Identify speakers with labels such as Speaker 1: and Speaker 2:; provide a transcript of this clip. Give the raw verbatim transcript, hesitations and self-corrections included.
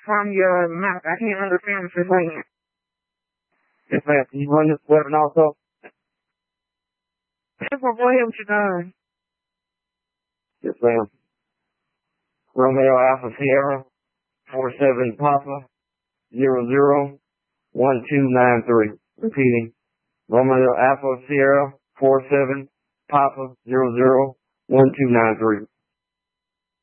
Speaker 1: from your mouth. I can't understand what you're saying.
Speaker 2: Yes, ma'am. Can you run this weapon also?
Speaker 1: Yes, well, go ahead with your gun.
Speaker 2: Yes, ma'am. Romeo Alpha Sierra, four seven Papa, zero zero, one two nine three. Repeating. Romeo Alpha Sierra, four seven Papa, zero zero, one two nine three.